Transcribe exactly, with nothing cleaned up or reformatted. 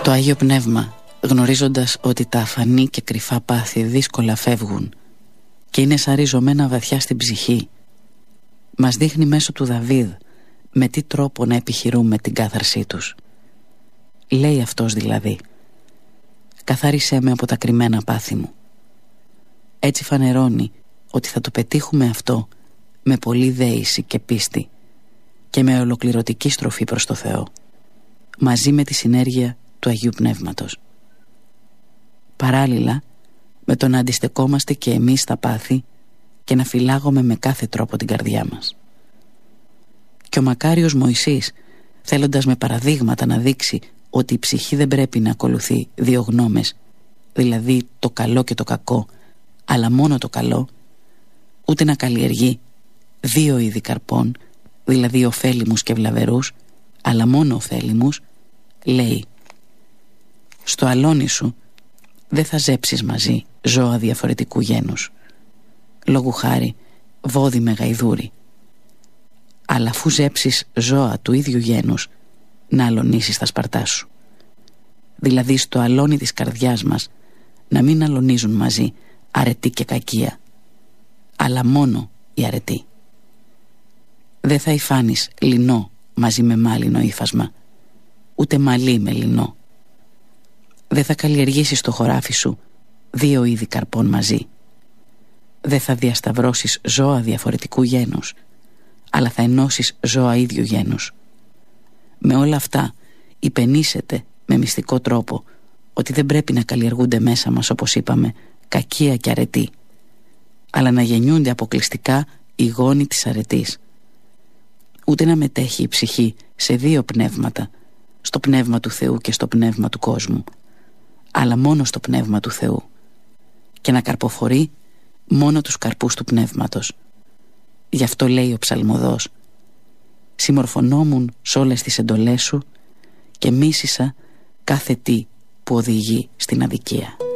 Το Άγιο Πνεύμα, γνωρίζοντας ότι τα αφανή και κρυφά πάθη δύσκολα φεύγουν και είναι σαν ριζωμένα βαθιά στην ψυχή, μας δείχνει μέσω του Δαβίδ με τι τρόπο να επιχειρούμε την κάθαρσή τους. Λέει αυτός δηλαδή: «Καθάρισέ με από τα κρυμμένα πάθη μου». Έτσι φανερώνει ότι θα το πετύχουμε αυτό με πολλή δέηση και πίστη και με ολοκληρωτική στροφή προς το Θεό, μαζί με τη συνέργεια του Αγίου Πνεύματος. Παράλληλα με το να αντιστεκόμαστε και εμείς στα πάθη και να φυλάγουμε με κάθε τρόπο την καρδιά μας. Και ο μακάριος Μωυσής, θέλοντας με παραδείγματα να δείξει ότι η ψυχή δεν πρέπει να ακολουθεί δύο γνώμες, δηλαδή το καλό και το κακό, αλλά μόνο το καλό, ούτε να καλλιεργεί δύο είδη καρπών, δηλαδή ωφέλιμους και βλαβερούς, αλλά μόνο ωφέλιμους, λέει: «Στο αλόνι σου δεν θα ζέψεις μαζί ζώα διαφορετικού γένους, λόγου χάρη βόδι με γαϊδούρι, αλλά αφού ζέψεις ζώα του ίδιου γένους, να αλωνίσεις τα σπαρτά σου». Δηλαδή στο αλόνι της καρδιάς μας να μην αλωνίζουν μαζί αρετή και κακία, αλλά μόνο η αρετή. Δεν θα υφάνεις λινό μαζί με μάλινο ύφασμα, ούτε μαλλί με λινό. Δεν θα καλλιεργήσεις το χωράφι σου δύο είδη καρπών μαζί. Δεν θα διασταυρώσεις ζώα διαφορετικού γένους, αλλά θα ενώσεις ζώα ίδιου γένους. Με όλα αυτά υπενήσεται με μυστικό τρόπο ότι δεν πρέπει να καλλιεργούνται μέσα μας, όπως είπαμε, κακία και αρετή, αλλά να γεννιούνται αποκλειστικά οι γόνοι της αρετής. Ούτε να μετέχει η ψυχή σε δύο πνεύματα, στο πνεύμα του Θεού και στο πνεύμα του κόσμου, αλλά μόνο στο πνεύμα του Θεού, και να καρποφορεί μόνο τους καρπούς του πνεύματος. Γι' αυτό λέει ο ψαλμοδός: «Συμμορφωνόμουν σ' όλες τις εντολές σου και μίσησα κάθε τι που οδηγεί στην αδικία».